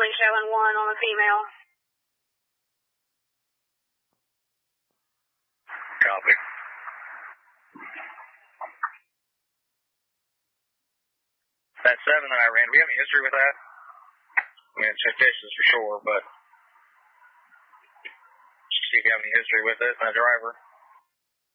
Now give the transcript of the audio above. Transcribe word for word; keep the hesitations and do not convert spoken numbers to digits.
only showing one on the female. Copy. That seven that I ran, do we have any history with that? I mean, it's suspicious for sure, but just see if you have any history with it, that driver.